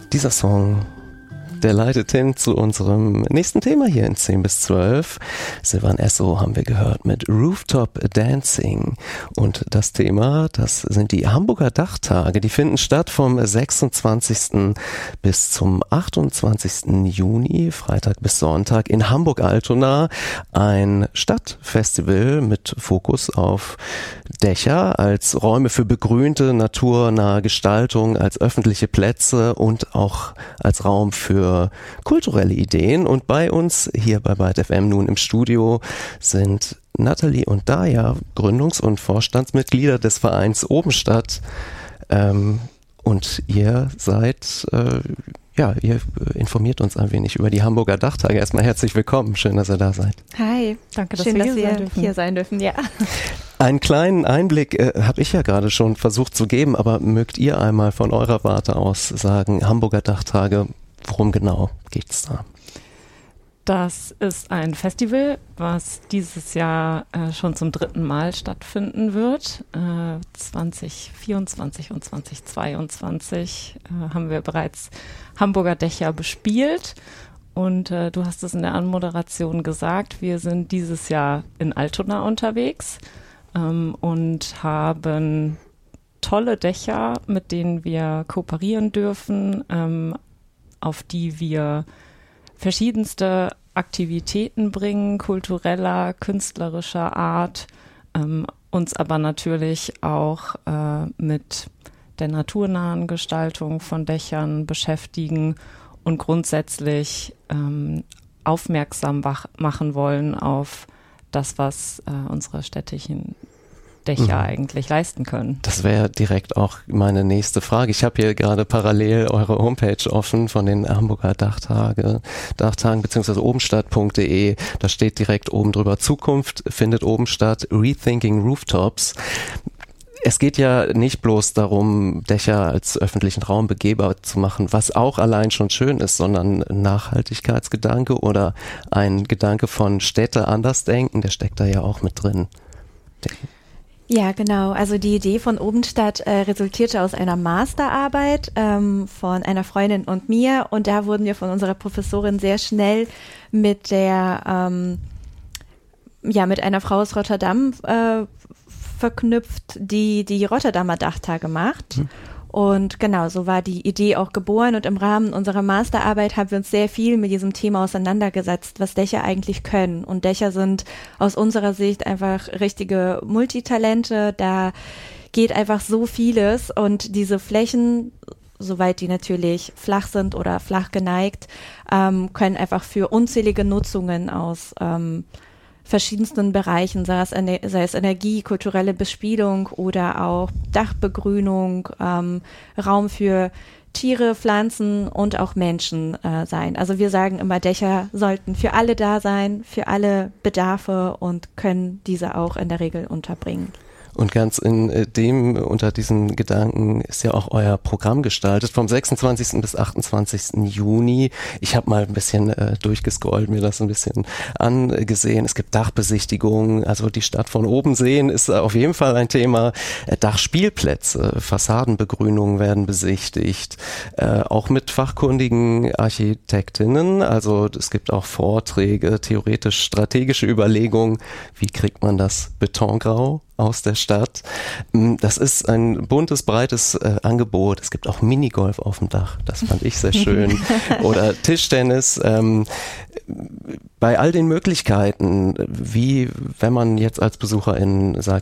Dieser Song, der leitet hin zu unserem nächsten Thema hier in 10 bis 12. Silvan Esso haben wir gehört mit Rooftop Dancing. Und das Thema, das sind die Hamburger Dachtage. Die finden statt vom 26. bis zum 28. Juni, Freitag bis Sonntag in Hamburg-Altona. Ein Stadtfestival mit Fokus auf Dächer als Räume für begrünte, naturnahe Gestaltung, als öffentliche Plätze und auch als Raum für kulturelle Ideen. Und bei uns hier bei Byte FM nun im Studio sind Nathalie und Daya, Gründungs- und Vorstandsmitglieder des Vereins Obenstadt. Und ihr seid, ihr informiert uns ein wenig über die Hamburger Dachtage. Erstmal herzlich willkommen. Schön, dass ihr da seid. Hi, danke, dass wir hier sein dürfen. Ja. Einen kleinen Einblick habe ich ja gerade schon versucht zu geben, aber mögt ihr einmal von eurer Warte aus sagen, Hamburger Dachtage, worum genau geht's da? Das ist ein Festival, was dieses Jahr schon zum 3. Mal stattfinden wird. 2024 und 2022 haben wir bereits Hamburger Dächer bespielt. Und du hast es in der Anmoderation gesagt, wir sind dieses Jahr in Altona unterwegs und haben tolle Dächer, mit denen wir kooperieren dürfen, auf die wir verschiedenste Aktivitäten bringen, kultureller, künstlerischer Art, uns aber natürlich auch mit der naturnahen Gestaltung von Dächern beschäftigen und grundsätzlich aufmerksam machen wollen auf das, was unsere städtischen Dächer eigentlich leisten können. Das wäre direkt auch meine nächste Frage. Ich habe hier gerade parallel eure Homepage offen von den Hamburger Dachtagen bzw. obenstadt.de. Da steht direkt oben drüber: Zukunft findet oben statt, Rethinking Rooftops. Es geht ja nicht bloß darum, Dächer als öffentlichen Raum begehbar zu machen, was auch allein schon schön ist, sondern ein Nachhaltigkeitsgedanke oder ein Gedanke von Städte anders denken, der steckt da ja auch mit drin. Ja, genau. Also die Idee von Obenstadt resultierte aus einer Masterarbeit von einer Freundin und mir, und da wurden wir von unserer Professorin sehr schnell mit einer Frau aus Rotterdam verknüpft, die Rotterdamer Dachtage macht. Und genau, so war die Idee auch geboren, und im Rahmen unserer Masterarbeit haben wir uns sehr viel mit diesem Thema auseinandergesetzt, was Dächer eigentlich können. Und Dächer sind aus unserer Sicht einfach richtige Multitalente, da geht einfach so vieles, und diese Flächen, soweit die natürlich flach sind oder flach geneigt, können einfach für unzählige Nutzungen aus verschiedensten Bereichen, sei es Energie, kulturelle Bespielung oder auch Dachbegrünung, Raum für Tiere, Pflanzen und auch Menschen sein. Also wir sagen immer, Dächer sollten für alle da sein, für alle Bedarfe, und können diese auch in der Regel unterbringen. Und ganz unter diesen Gedanken ist ja auch euer Programm gestaltet, vom 26. bis 28. Juni. Ich habe mal ein bisschen durchgescrollt, mir das ein bisschen angesehen. Es gibt Dachbesichtigungen, also die Stadt von oben sehen ist auf jeden Fall ein Thema. Dachspielplätze, Fassadenbegrünungen werden besichtigt, auch mit fachkundigen Architektinnen. Also es gibt auch Vorträge, theoretisch strategische Überlegungen, wie kriegt man das Betongrau aus der Stadt. Das ist ein buntes, breites Angebot. Es gibt auch Minigolf auf dem Dach. Das fand ich sehr schön. Oder Tischtennis. Bei all den Möglichkeiten, wie wenn man jetzt als Besucherin sagt,